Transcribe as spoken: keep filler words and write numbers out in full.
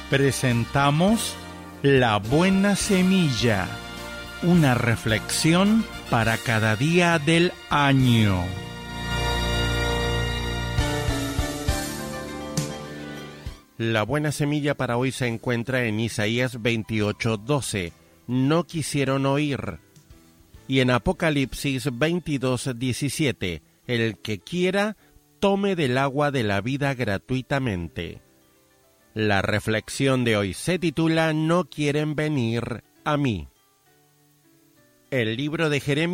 presentamos La Buena Semilla, una reflexión para cada día del año. La buena semilla para hoy se encuentra en Isaías veintiocho doce. No quisieron oír. Y en Apocalipsis veintidós diecisiete. El que quiera, tome del agua de la vida gratuitamente. La reflexión de hoy se titula No quieren venir a mí. El libro de Jeremías